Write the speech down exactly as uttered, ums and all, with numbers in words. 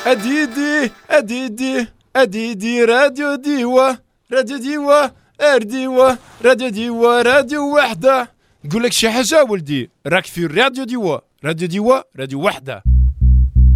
أديدي أديدي أديدي راديو ديوة راديو ديوة أرديوة راديو ديوة راديو وحدة. نقول لك شي حاجة ولدي، راك في راديو ديوة راديو ديوة راديو وحدة.